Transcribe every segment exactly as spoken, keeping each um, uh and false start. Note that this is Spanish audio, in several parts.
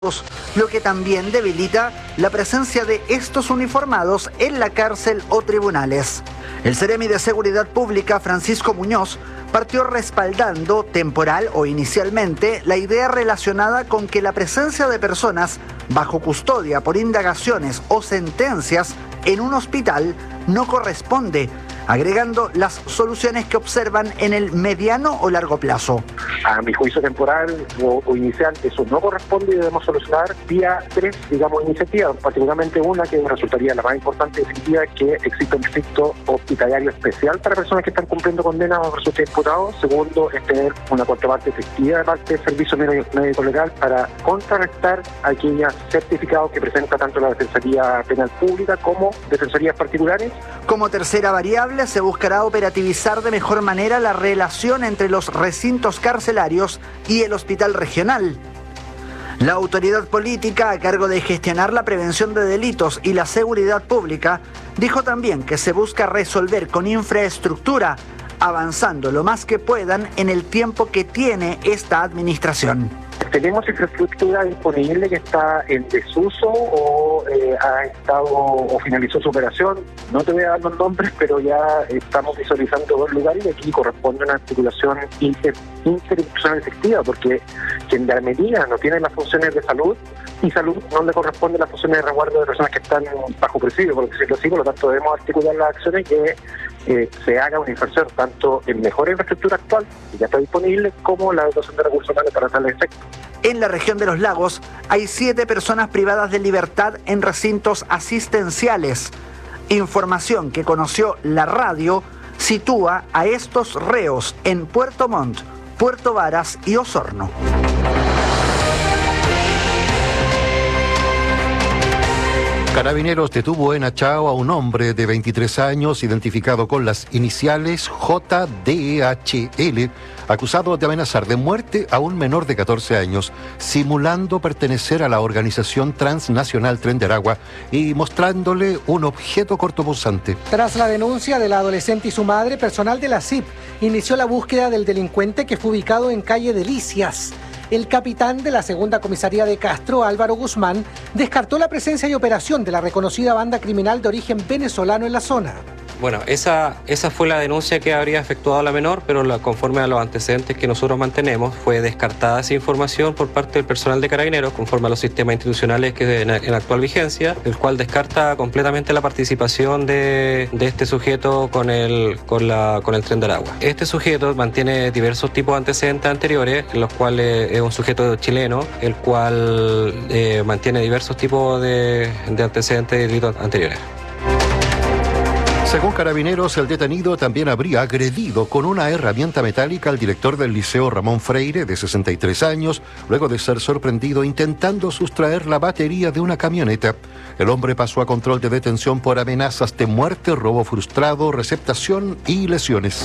lo que también debilita la presencia de estos uniformados en la cárcel o tribunales. El Seremi de Seguridad Pública, Francisco Muñoz, partió respaldando temporal o inicialmente la idea relacionada con que la presencia de personas bajo custodia por indagaciones o sentencias en un hospital no corresponde, agregando las soluciones que observan en el mediano o largo plazo. A mi juicio temporal o, o inicial, eso no corresponde y debemos solucionar vía tres, digamos, iniciativas, particularmente una que resultaría la más importante y definitiva, que existe un distrito hospitalario especial para personas que están cumpliendo condenas o resultados imputados. Segundo, es tener una contraparte efectiva de parte del servicio médico legal para contrarrestar aquellos certificados que presenta tanto la Defensoría Penal Pública como defensorías particulares. Como tercera variable, se buscará operativizar de mejor manera la relación entre los recintos carcelarios y el hospital regional. La autoridad política a cargo de gestionar la prevención de delitos y la seguridad pública dijo también que se busca resolver con infraestructura, avanzando lo más que puedan en el tiempo que tiene esta administración. Tenemos infraestructura disponible que está en desuso o eh, ha estado o finalizó su operación. No te voy a dar los nombres, pero ya estamos visualizando dos lugares y aquí corresponde una articulación inter, interinstitucional efectiva, porque Gendarmería no tiene las funciones de salud y salud no le corresponde las funciones de resguardo de personas que están bajo presidio, por decirlo así. Por lo tanto, debemos articular las acciones que eh, se haga una inversión tanto en mejor infraestructura actual, que ya está disponible, como la dotación de recursos humanos para tal efecto. En la región de los lagos hay siete personas privadas de libertad en recintos asistenciales. Información que conoció la radio sitúa a estos reos en Puerto Montt, Puerto Varas y Osorno. Carabineros detuvo en Achao a un hombre de veintitrés años, identificado con las iniciales J D H L, acusado de amenazar de muerte a un menor de catorce años, simulando pertenecer a la organización transnacional Tren de Aragua y mostrándole un objeto cortopunzante. Tras la denuncia de la adolescente y su madre, personal de la C I P inició la búsqueda del delincuente, que fue ubicado en calle Delicias. El capitán de la segunda comisaría de Castro, Álvaro Guzmán, descartó la presencia y operación de la reconocida banda criminal de origen venezolano en la zona. Bueno, esa, esa fue la denuncia que habría efectuado la menor, pero la, conforme a los antecedentes que nosotros mantenemos, fue descartada esa información por parte del personal de Carabineros, conforme a los sistemas institucionales que en, en actual vigencia, el cual descarta completamente la participación de, de este sujeto con el, con, la, con el Tren de Aragua. Este sujeto mantiene diversos tipos de antecedentes anteriores, los cuales es un sujeto chileno, el cual eh, mantiene diversos tipos de, de antecedentes de delitos anteriores. Según Carabineros, el detenido también habría agredido con una herramienta metálica al director del Liceo Ramón Freire, de sesenta y tres años, luego de ser sorprendido intentando sustraer la batería de una camioneta. El hombre pasó a control de detención por amenazas de muerte, robo frustrado, receptación y lesiones.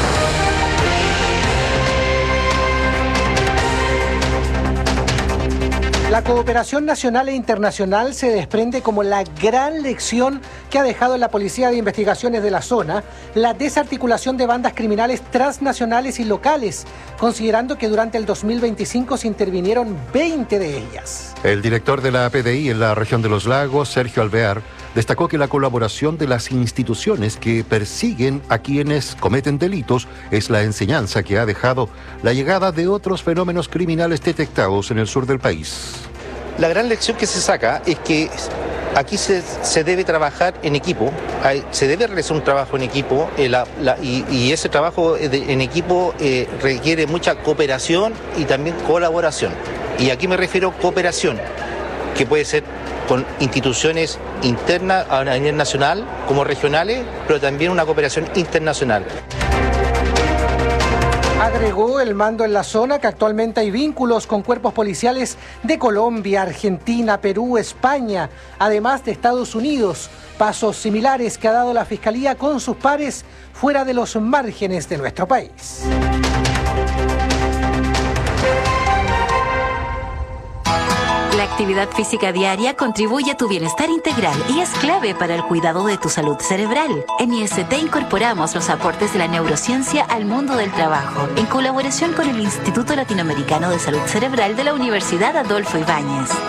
La cooperación nacional e internacional se desprende como la gran lección que ha dejado en la Policía de Investigaciones de la zona la desarticulación de bandas criminales transnacionales y locales, considerando que durante el dos mil veinticinco se intervinieron veinte de ellas. El director de la P D I en la región de los lagos, Sergio Alvear, destacó que la colaboración de las instituciones que persiguen a quienes cometen delitos es la enseñanza que ha dejado la llegada de otros fenómenos criminales detectados en el sur del país. La gran lección que se saca es que aquí se, se debe trabajar en equipo, hay, se debe realizar un trabajo en equipo eh, la, la, y, y ese trabajo de, en equipo eh, requiere mucha cooperación y también colaboración. Y aquí me refiero a cooperación, que puede ser con instituciones internas a nivel nacional como regionales, pero también una cooperación internacional. Agregó el mando en la zona que actualmente hay vínculos con cuerpos policiales de Colombia, Argentina, Perú, España, además de Estados Unidos, pasos similares que ha dado la Fiscalía con sus pares fuera de los márgenes de nuestro país. La actividad física diaria contribuye a tu bienestar integral y es clave para el cuidado de tu salud cerebral. En I S T incorporamos los aportes de la neurociencia al mundo del trabajo, en colaboración con el Instituto Latinoamericano de Salud Cerebral de la Universidad Adolfo Ibáñez.